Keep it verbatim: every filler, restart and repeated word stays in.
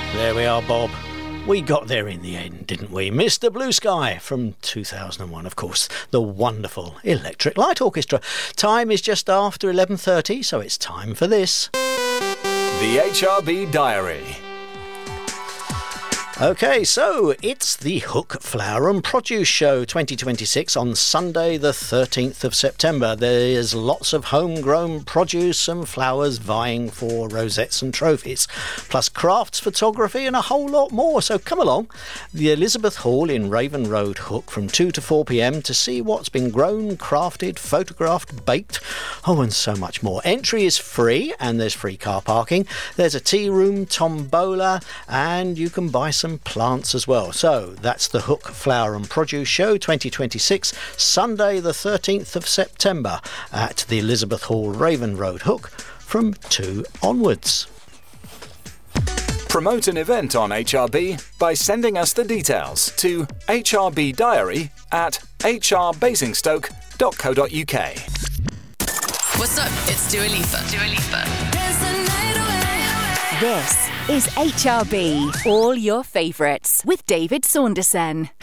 There we are, Bob. We got there in the end, didn't we? Mister Blue Sky from two thousand one, of course. The wonderful Electric Light Orchestra. Time is just after eleven thirty, so it's time for this. The H R B Diary. OK, so it's the Hook Flower and Produce Show twenty twenty-six on Sunday the thirteenth of September. There's lots of homegrown produce and flowers vying for rosettes and trophies, plus crafts, photography and a whole lot more. So come along, the Elizabeth Hall in Raven Road, Hook, from two to four p m to see what's been grown, crafted, photographed, baked, oh and so much more. Entry is free and there's free car parking. There's a tea room, tombola, and you can buy some plants as well. So that's the Hook Flower and Produce Show twenty twenty-six, Sunday the thirteenth of September at the Elizabeth Hall, Raven Road, Hook, from two onwards. Promote an event on H R B by sending us the details to H R B diary at h r basingstoke dot co dot u k. What's up? It's Dua Lipa. Dua Lipa. This is H R B, all your favourites, with David Saunderson.